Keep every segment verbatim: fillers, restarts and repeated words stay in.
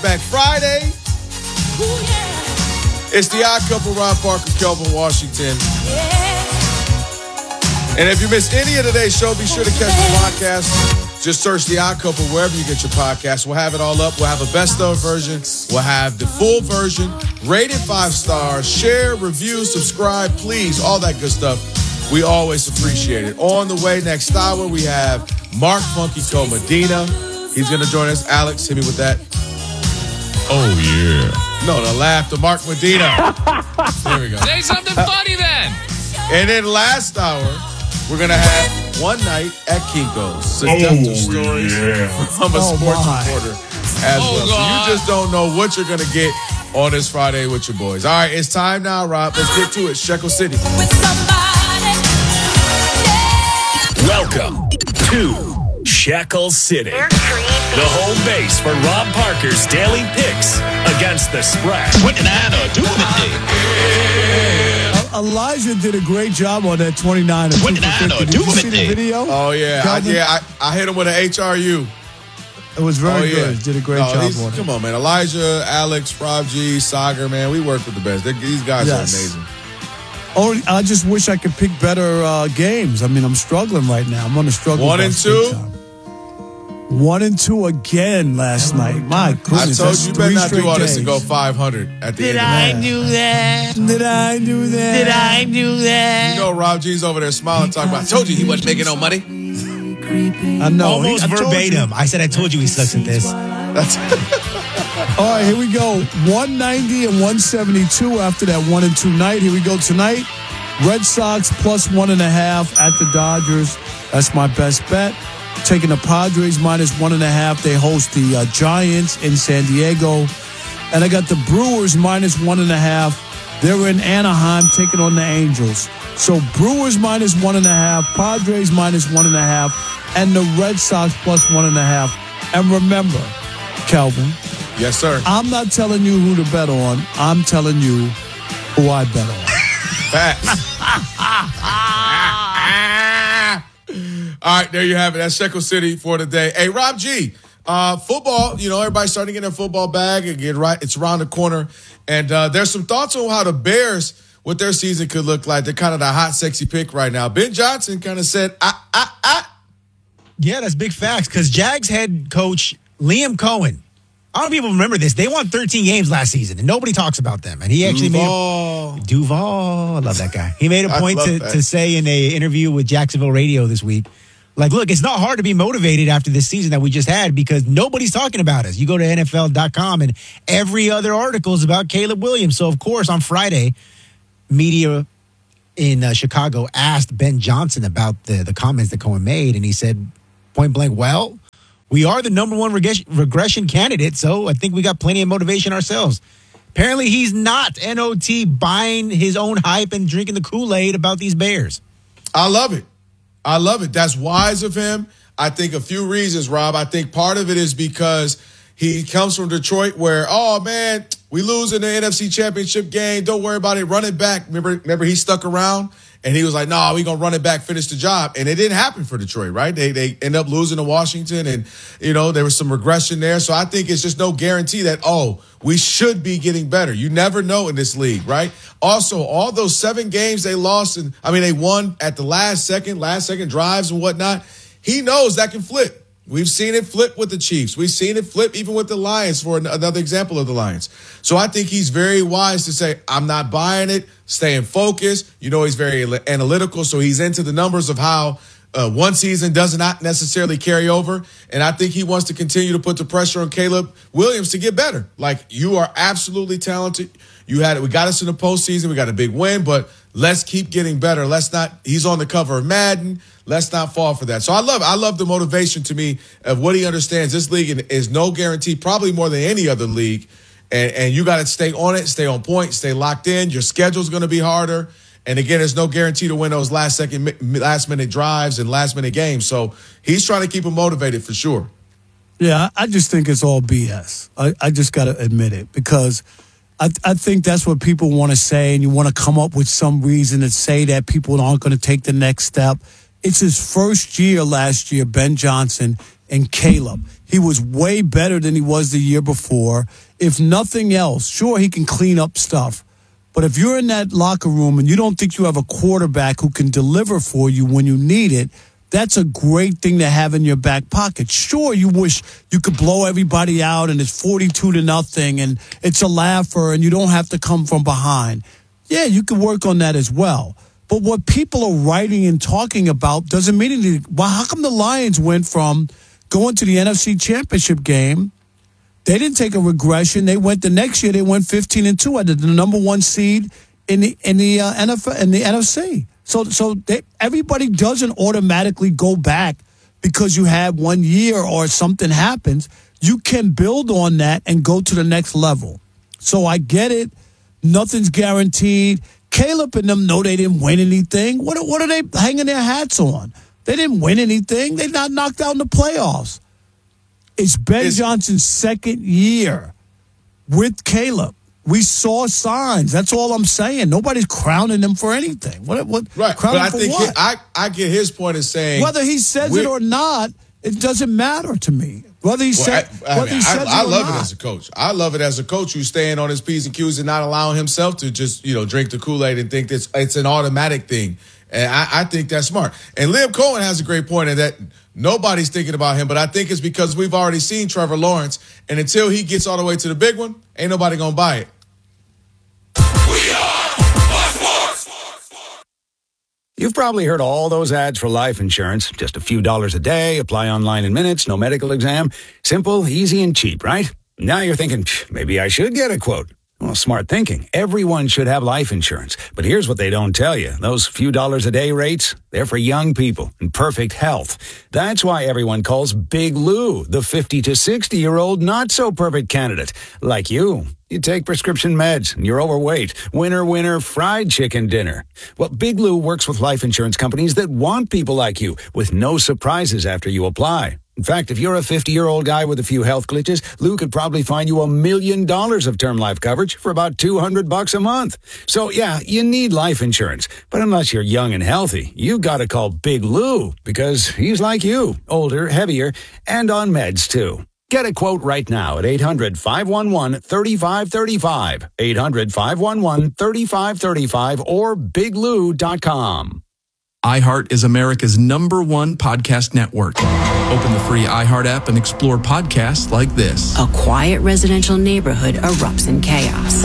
Back Friday. It's the Odd Couple, Rob Parker, Kelvin Washington. And if you missed any of today's show, be sure to catch the podcast. Just search The Odd Couple wherever you get your podcast. We'll have it all up. We'll have a best of version. We'll have the full version. Rated five stars. Share, review, subscribe, please. All that good stuff. We always appreciate it. On the way next hour, we have Mark Funky Co. Medina. He's going to join us. Alex, hit me with that. Oh, yeah. No, the laugh to Mark Medina. There we go. Say something funny then. And then last hour, we're going to have One Night at Kinko's. Seductive oh, stories yeah. from a oh, sports my. reporter as oh, well. God. So you just don't know what you're going to get on this Friday with your boys. All right, it's time now, Rob. Let's get to it. Shekel City. Welcome to Shekel City, the home base for Rob Parker's daily picks against the spread. What did I do with it? Elijah did a great job on that twenty-nine. What did I did do you with see the it? video? Oh, yeah. I, yeah, I, I hit him with an H R U. It was very oh, yeah. good. Did a great oh, job on it. Come on, man. Elijah, Alex, Rob G, Sagar, man. We work with the best. They're, these guys yes. are amazing. Oh, I just wish I could pick better uh, games. I mean, I'm struggling right now. I'm on a struggle. One and two? One and two again last night. My goodness. I told you, you better not do all days. this and go five hundred at the Did end I of the do that? Did I do that? Did I do that? You know, Rob G's over there smiling, talking about, I told you he wasn't making no money. I know. Almost I verbatim. I said, I told you he sucks at this. That's all right, here we go. one ninety and one seventy-two after that one and two night. Here we go tonight. Red Sox plus one and a half at the Dodgers. That's my best bet. Taking the Padres minus one and a half. They host the uh, Giants in San Diego. And I got the Brewers minus one and a half. They're in Anaheim taking on the Angels. So Brewers minus one and a half, Padres minus one and a half, and the Red Sox plus one and a half. And remember, Kelvin. Yes, sir. I'm not telling you who to bet on. I'm telling you who I bet on. Facts. All right, there you have it. That's Shekel City for today. Hey, Rob G, uh, football, you know, everybody's starting to get their football bag and get right. It's around the corner. And uh, there's some thoughts on how the Bears, what their season could look like. They're kind of the hot, sexy pick right now. Ben Johnson kind of said, ah, ah, ah. Yeah, that's big facts because Jags head coach Liam Cohen, a lot of people remember this. They won thirteen games last season, and nobody talks about them. And he actually Duval. made a, Duval. I love that guy. He made a I point love to, that. to say in a interview with Jacksonville Radio this week, like, look, it's not hard to be motivated after this season that we just had because nobody's talking about us. You go to N F L dot com and every other article is about Caleb Williams. So, of course, on Friday, media in uh, Chicago asked Ben Johnson about the, the comments that Cohen made, and he said, point blank, well, we are the number one reg- regression candidate, so I think we got plenty of motivation ourselves. Apparently, he's not N O T buying his own hype and drinking the Kool-Aid about these Bears. I love it. I love it. That's wise of him. I think a few reasons, Rob. I think part of it is because he comes from Detroit where, oh, man, we lose in the N F C Championship game. Don't worry about it. Run it back. Remember, remember he stuck around? And he was like, no, nah, we're going to run it back, finish the job. And it didn't happen for Detroit, right? They they end up losing to Washington, and, you know, there was some regression there. So I think it's just no guarantee that, oh, we should be getting better. You never know in this league, right? Also, all those seven games they lost, and I mean, they won at the last second, last second drives and whatnot. He knows that can flip. We've seen it flip with the Chiefs. We've seen it flip even with the Lions, for another example of the Lions. So I think he's very wise to say, I'm not buying it, staying focused. You know, he's very analytical, so he's into the numbers of how uh, one season does not necessarily carry over. And I think he wants to continue to put the pressure on Caleb Williams to get better. Like, you are absolutely talented. You had it. We got us in the postseason. We got a big win, but let's keep getting better. Let's not, he's on the cover of Madden. Let's not fall for that. So I love, I love the motivation to me of what he understands. This league is no guarantee, probably more than any other league. And, and you got to stay on it, stay on point, stay locked in. Your schedule's going to be harder. And again, there's no guarantee to win those last second, last minute drives and last minute games. So he's trying to keep him motivated for sure. Yeah, I just think it's all B S. I, I just got to admit it because I, I think that's what people want to say, and you want to come up with some reason to say that people aren't going to take the next step. It's his first year last year, Ben Johnson and Caleb. He was way better than he was the year before. If nothing else, sure, he can clean up stuff. But if you're in that locker room and you don't think you have a quarterback who can deliver for you when you need it, that's a great thing to have in your back pocket. Sure, you wish you could blow everybody out and it's forty-two to nothing and it's a laugher and you don't have to come from behind. Yeah, you can work on that as well. But what people are writing and talking about doesn't mean anything. Well, how come the Lions went from going to the N F C Championship game? They didn't take a regression. They went the next year. They went fifteen and two, at the number one seed in the in the uh, N F L in the N F C. So so they, everybody doesn't automatically go back because you had one year or something happens. You can build on that and go to the next level. So I get it. Nothing's guaranteed. Caleb and them know they didn't win anything. What what are they hanging their hats on? They didn't win anything. They not knocked out in the playoffs. It's Ben it's, Johnson's second year with Caleb. We saw signs. That's all I'm saying. Nobody's crowning him for anything. What? What? Right. Crowning but I for think what? He, I I get his point in saying whether he says it or not, it doesn't matter to me. Whether he well, said, I, I, whether mean, he says I, I it or love not. it as a coach. I love it as a coach who's staying on his P's and Q's and not allowing himself to just you know drink the Kool-Aid and think that it's an automatic thing. And I, I think that's smart. And Liam Cohen has a great point in that nobody's thinking about him, but I think it's because we've already seen Trevor Lawrence, and until he gets all the way to the big one, ain't nobody gonna buy it. We are Fox Sports. You've probably heard all those ads for life insurance. Just a few dollars a day, apply online in minutes, no medical exam. Simple, easy, and cheap, right? Now you're thinking, maybe I should get a quote. Well, smart thinking. Everyone should have life insurance. But here's what they don't tell you. Those few dollars a day rates, they're for young people in perfect health. That's why everyone calls Big Lou the fifty to sixty-year-old not-so-perfect candidate. Like you. You take prescription meds and you're overweight. Winner, winner, fried chicken dinner. Well, Big Lou works with life insurance companies that want people like you with no surprises after you apply. In fact, if you're a fifty-year-old guy with a few health glitches, Lou could probably find you a million dollars of term life coverage for about two hundred bucks a month. So, yeah, you need life insurance. But unless you're young and healthy, you got to call Big Lou because he's like you, older, heavier, and on meds, too. Get a quote right now at eight hundred, five one one, three five three five, eight hundred, five one one, three five three five, or big lou dot com. iHeart is America's number one podcast network. Open the free iHeart app and explore podcasts like this. A quiet residential neighborhood erupts in chaos.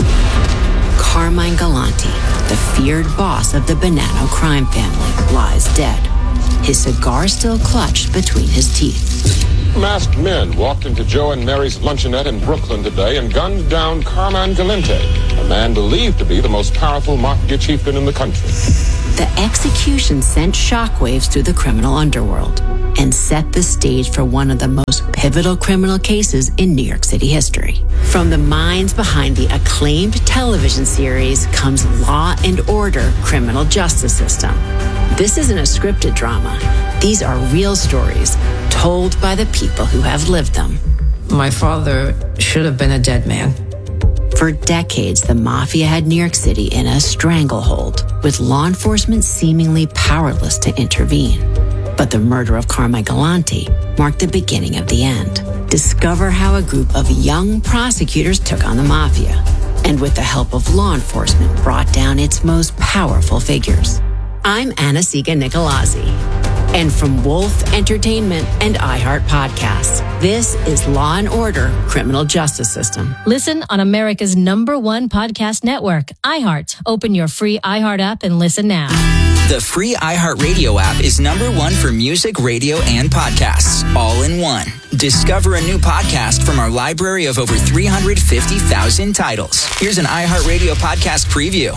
Carmine Galante, the feared boss of the Bonanno crime family, lies dead. His cigar still clutched between his teeth. Masked men walked into Joe and Mary's luncheonette in Brooklyn today and gunned down Carmine Galante, a man believed to be the most powerful mafia chieftain in the country. The execution sent shockwaves through the criminal underworld and set the stage for one of the most pivotal criminal cases in New York City history. From the minds behind the acclaimed television series comes Law and Order: Criminal Justice System. This isn't a scripted drama. These are real stories told by the people who have lived them. My father should have been a dead man. For decades, the mafia had New York City in a stranglehold, with law enforcement seemingly powerless to intervene. But the murder of Carmine Galante marked the beginning of the end. Discover how a group of young prosecutors took on the mafia, and with the help of law enforcement, brought down its most powerful figures. I'm Anna-Siga Nicolazzi. And from Wolf Entertainment and iHeart Podcasts, this is Law and Order: Criminal Justice System. Listen on America's number one podcast network, iHeart. Open your free iHeart app and listen now. The free iHeart Radio app is number one for music, radio, and podcasts, all in one. Discover a new podcast from our library of over three hundred fifty thousand titles. Here's an iHeart Radio podcast preview.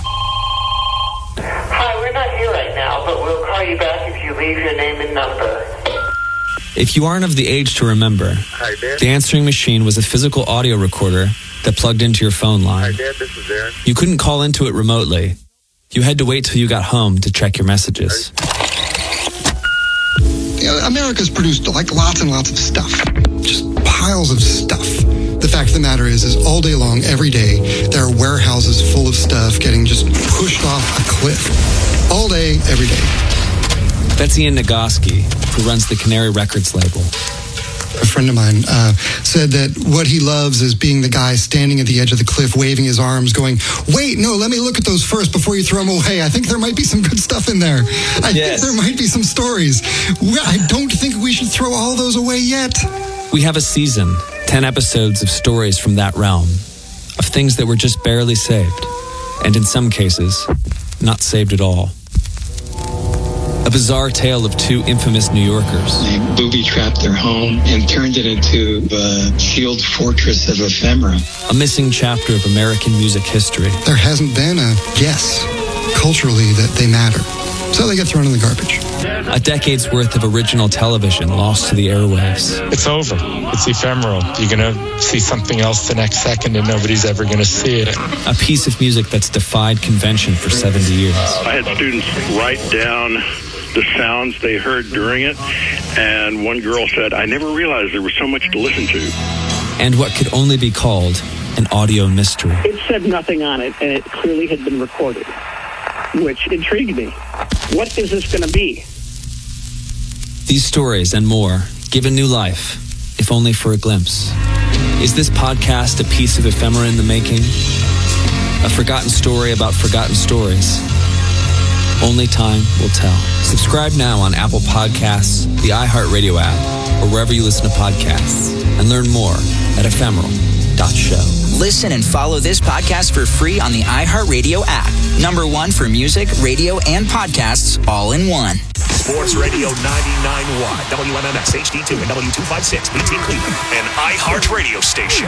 Hi, we're not here right now, but we'll call you back if you leave your name and number. If you aren't of the age to remember, Hi, Dad. the answering machine was a physical audio recorder that plugged into your phone line. Hi, Dad, this is Aaron. You couldn't call into it remotely. You had to wait till you got home to check your messages. You know, America's produced like lots and lots of stuff. Just piles of stuff. The fact of the matter is, is all day long, every day, there are warehouses full of stuff getting just pushed off a cliff. All day, every day. That's Ian Nagoski, who runs the Canary Records label. a friend of mine, uh, said that what he loves is being the guy standing at the edge of the cliff, waving his arms, going, wait, no, let me look at those first before you throw them away. I think there might be some good stuff in there. I Yes. think there might be some stories. I don't think we should throw all those away yet. We have a season, ten episodes of stories from that realm, of things that were just barely saved, and in some cases, not saved at all. A bizarre tale of two infamous New Yorkers. They booby-trapped their home and turned it into a sealed fortress of ephemera. A missing chapter of American music history. There hasn't been a guess culturally that they matter. So they get thrown in the garbage. A decade's worth of original television lost to the airwaves. It's over. It's ephemeral. You're going to see something else the next second and nobody's ever going to see it. A piece of music that's defied convention for seventy years. I had students write down the sounds they heard during it, and one girl said, I never realized there was so much to listen to. And what could only be called an audio mystery. It said nothing on it, and it clearly had been recorded, which intrigued me. What is this going to be? These stories and more given new life, if only for a glimpse. Is this podcast a piece of ephemera in the making? A forgotten story about forgotten stories? Only time will tell. Subscribe now on Apple Podcasts, the iHeartRadio app, or wherever you listen to podcasts, and learn more at ephemeral dot show. Listen and follow this podcast for free on the iHeartRadio app. Number one for music, radio, and podcasts all in one. Sports Radio ninety-nine point one, W M M S H D two and W two fifty-six, B T Cleveland, an iHeart radio station.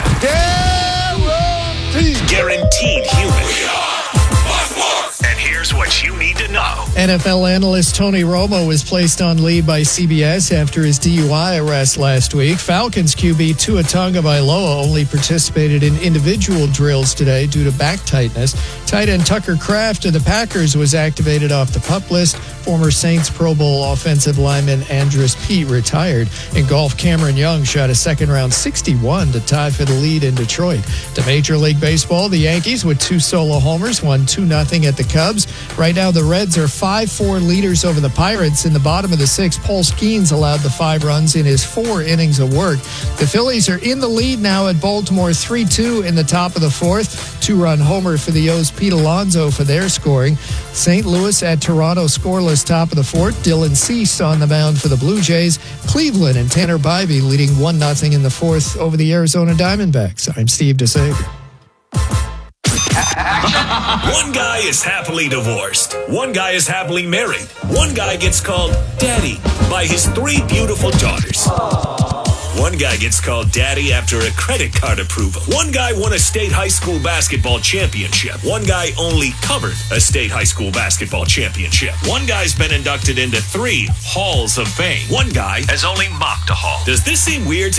Guaranteed. Guaranteed human. And here's what you need to know. N F L analyst Tony Romo was placed on leave by C B S after his D U I arrest last week. Falcons Q B Tua Tagovailoa only participated in individual drills today due to back tightness. Tight end Tucker Kraft of the Packers was activated off the PUP list. Former Saints Pro Bowl offensive lineman Andrus Peat retired. In golf, Cameron Young shot a second-round sixty-one to tie for the lead in Detroit. To Major League Baseball, the Yankees with two solo homers won two nothing at the Cubs. Right now, the Reds are five four leaders over the Pirates. In the bottom of the sixth, Paul Skeens allowed the five runs in his four innings of work. The Phillies are in the lead now at Baltimore three two in the top of the fourth. Two-run homer for the O's, Pete Alonso, for their scoring. Saint Louis at Toronto scoreless top of the fourth. Dylan Cease on the mound for the Blue Jays. Cleveland and Tanner Bybee leading one nothing in the fourth over the Arizona Diamondbacks. I'm Steve DeSager. One guy is happily divorced. One guy is happily married. One guy gets called daddy by his three beautiful daughters. One guy gets called daddy after a credit card approval. One guy won a state high school basketball championship. One guy only covered a state high school basketball championship. One guy's been inducted into three halls of fame. One guy has only mocked a hall. Does this seem weird to